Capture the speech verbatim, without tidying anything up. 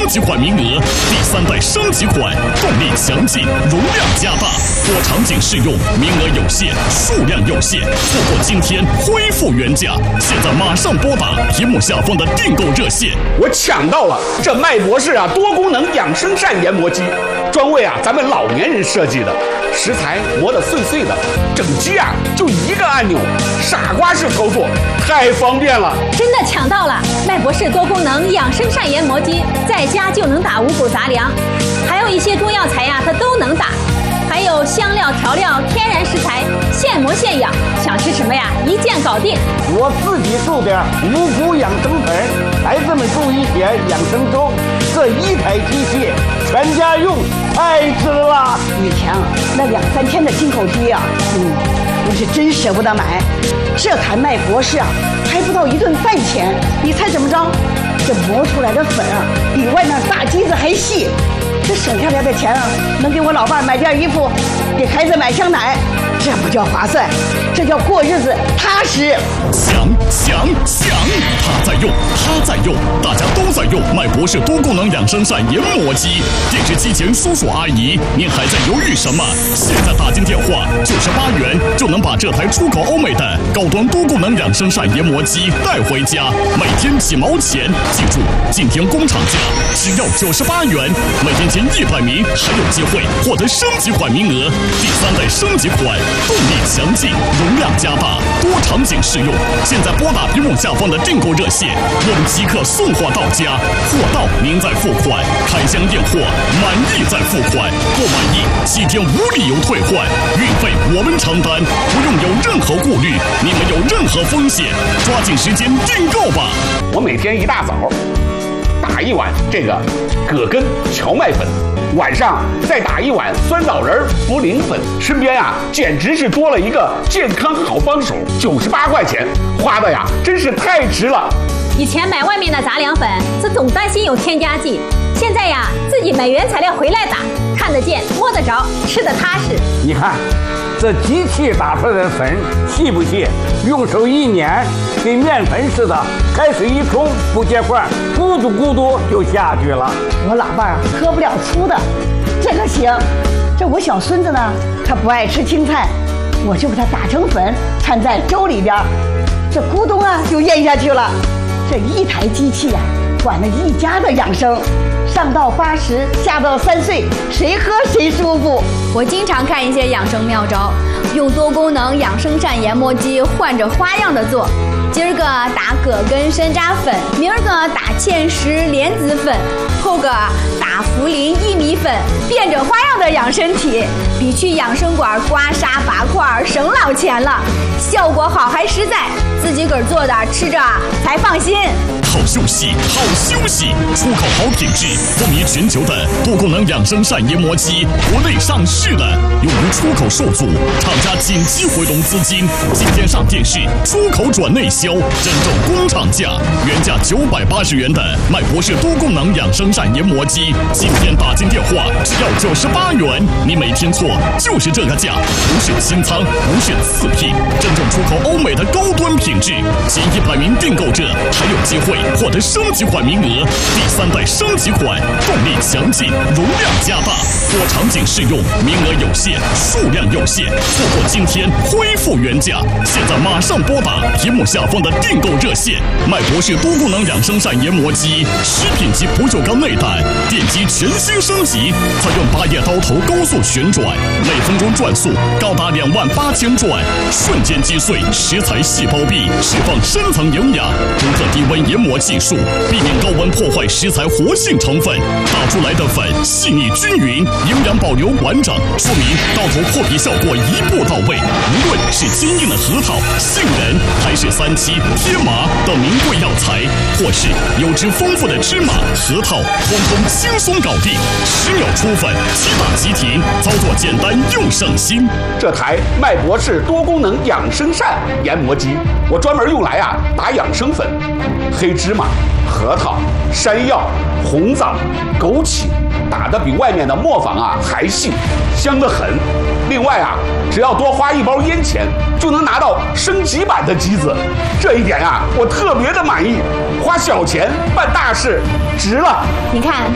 级款名额，第三代升级款，动力强劲，容量加大，多场景适用，名额有限，数量有限，错过今天恢复原价。现在马上拨打屏幕下方的订购热线。 我抢到了这麦博士啊多功能养生扇研磨机，专为啊咱们老年人设计的，食材磨得碎碎的，整机啊就一个按钮，傻瓜式操作，太方便了。 真的抢到了麦博士多功能养生扇研磨机，在家就能打五谷杂粮，还有一些中药材呀，它都能打。还有香料、调料、天然食材，现磨现养，想吃什么呀？一键搞定。 我自己做点五谷养生粉，孩子们做一些养生粥，这一台机器全家用，太值了。 以前啊，那两三千的进口机啊，嗯，我是真舍不得买。这台麦博士啊，还不到一顿饭钱。你猜怎么着？这磨出来的粉啊，比外面大机子还细。这省下来的钱啊，能给我老伴买件衣服，给孩子买箱奶，这不叫划算，这叫过日子踏实。 强强强！他在用，他在用，大家都在用麦博士多功能养生扇研磨机。电视机前叔叔阿姨，您还在犹豫什么？现在打进电话，九十八元就能把这台出口欧美的高端多功能养生扇研磨机带回家，每天几毛钱。记住，今天工厂价只要九十八元，每天前一百名还有机会获得升级款名额。第三代升级款，动力强劲，容量加大，多场景适用。现在拨打屏幕下方的订购热线，我们即刻送货到家，货到您再付款，开箱验货，满意再付款，不满意七天无理由退换，运费我们承担，不用有任何顾虑，你没有任何风险，抓紧时间订购吧。 我每天一大早打一碗这个葛根荞麦粉，晚上再打一碗酸枣仁茯苓粉，身边啊简直是多了一个健康好帮手，九十八块钱花的呀真是太值了。 以前买外面的杂粮粉，是总担心有添加剂，现在呀自己买原材料回来打，看得见摸得着，吃得踏实。 你看这机器打出来的粉细不细？用手一捻，跟面粉似的，开水一冲不结块，咕嘟咕嘟就下去了。 我老伴儿喝不了粗的，这个行。这我小孙子呢，他不爱吃青菜，我就给他打成粉，掺在粥里边，这咕咚啊就咽下去了。这一台机器呀、啊，管了一家的养生。上到八十，下到三岁，谁喝谁舒服。 我经常看一些养生妙招，用多功能养生扇研磨机换着花样的做。今儿个打葛根山楂粉，明儿个打芡实莲子粉，后个打茯苓薏米粉，变着花样的养身体，比去养生馆刮痧拔块省老钱了，效果好还实在，自己个儿做的吃着才放心。 好休息，好休息！出口好品质，风靡全球的多功能养生扇研磨机，国内上市的，由于出口受阻，厂家紧急回笼资金，今天上电视，出口转内销，真正工厂价，原价九百八十元的麦博士多功能养生扇研磨机，今天打进电话只要九十八元，你没听错，就是这个价，不是清仓，不是次品，真正出口欧美的高端品质，前一百名订购者还有机会获得升级款名额，第三代升级款，动力强劲，容量加大，多场景适用，名额有限，数量有限，错过今天恢复原价。现在马上拨打屏幕下方的订购热线。麦博士多功能养生扇研磨机，食品级不锈钢内胆，电机全新升级，采用八叶刀头高速旋转，每分钟转速高达两万八千转，瞬间击碎食材细胞壁，释放深层营养。独特低温研磨技术，避免高温破坏食材活性成分，打出来的粉细腻均匀，营养保留完整，说明刀头破皮效果一步到位。无论是坚硬的核桃、杏仁，还是三七、天麻等名贵药材，或是油脂丰富的芝麻、核桃，通通轻松搞定，十秒出粉，即打即停，操作简单又省心。 这台麦博士多功能养生扇研磨机，我专门用来啊打养生粉，黑芝麻、核桃、山药、红枣、枸杞，打得比外面的磨坊啊还细，香得很。另外啊，只要多花一包烟钱，就能拿到升级版的机子，这一点啊，我特别的满意。花小钱办大事，值了。 你看